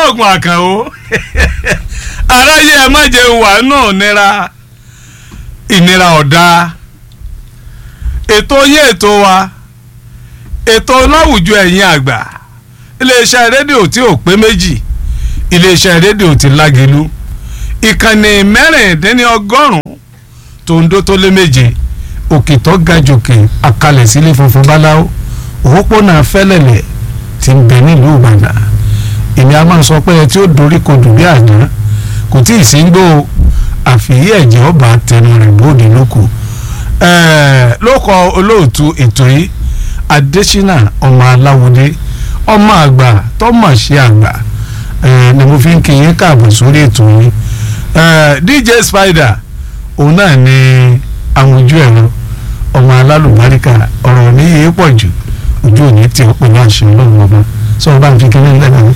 oògùn àkànó aráyé ẹ má jẹ wà náà nira ìnira ọ̀dà ètò yé ètò wa ètò láwùjọ ẹ̀yin àgbà iléeṣẹ́ rédíò tí ò pé méjì iléeṣẹ́ rédíò tí lágẹ̀lú ìkànnì mẹ́rìndínlọ́gọ́rùn-ún tòǹdó tó lé méje òkè tó ga jòkè àkàlẹ̀ sílé funfun báláwo òpópónà fẹ́lẹ̀lẹ̀ tí ń bẹ nílùú Ìbàdàn èmi a máa sọ pé ẹ tí ó dorí kodò bí àná kò tí ì sí ń gbó àfìyí ẹ̀jẹ̀ ọba tẹnu rẹ̀ bóde lóko lóko olóòtú ètò yìí Adésínà ọmọ Aláwọdé ọmọ àgbà tọmọ ṣe àgbà ni mo fi ń kí yín káàbọ̀ sórí ètò yìí DJ Spider òun náà ni àwọn ojú ẹ̀rọ ọmọ alálùbáríkà ọ̀rọ̀ ní yìí pọ̀ jù ojú òní tí ó pè ní àṣẹ ọlọ́run ọba sọ wọn bá ń fi kí ní lẹ́nu.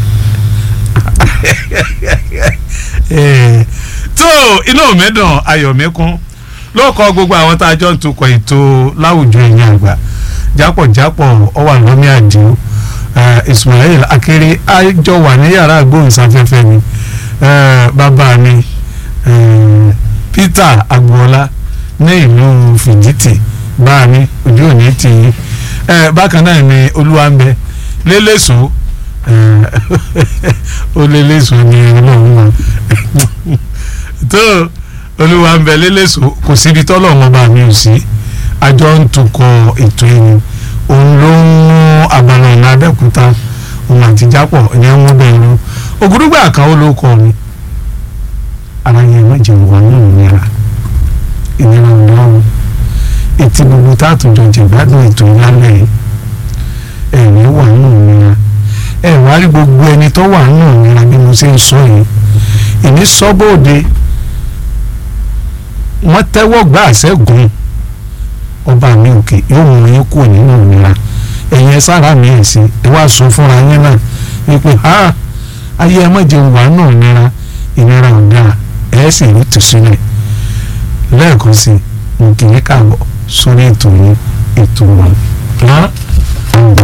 tó inú mẹ́dàn ayọ̀ mẹ́kún ló kọ́ gbogbo àwọn tá a jọ ń tukọ̀ ètò láwùjọ ẹ̀yìn àgbà jápọ̀jápọ̀ ọwà lọ́mí àdìo Ismail Akéré àjọ wà ní yàrá agbóhùnsáfẹ́fẹ́ mi bàbá mi Peter Agboola ní ìlú Fìdítì bá mi ojú òní tì í bákan náà ni Olúwàmbẹ lélẹ́sọ ó lélẹ́sọ ní ọlọ́run wọn tó Olúwàmbẹ lélẹ́sọ kò síbi tọ́lọ́run ọba mi ò sí àjọ ń tukọ̀ ètò ẹni òun ló ń mú abala ọ̀nà Abẹ́òkúta òun àti jápọ̀ ìyẹn ń mú bẹ́ẹ̀ lọ Ògúdúgbà kan ó ló kọ́ mi ara yẹn má jẹun wà ní ìnira ọlọ́run etí gbogbo táàtúnjọ jẹ̀gbádùn ètò ìlànà ẹ̀mí wà nù ìnira ẹ̀ wá rí gbogbo ẹni tó wà nù ìnira bí mo ṣe ń sọ yìí ìní sọ́bọ̀dé wọ́n tẹ́wọ́ gbà àṣẹ́gun ọba mi òkè yóò mú yín kúrò nínú ìnira ẹ̀yin ẹ sára mi ẹ̀ sí ẹ wá sọ fúnra yín náà wípé ayé ẹ má jẹun wà nù ìnira ọ̀dà ẹ̀ sì rí tùsílẹ̀ lẹ́ẹ̀kan sí mo kì í káàbọ̀ sórí ètò yìí ètò wọn.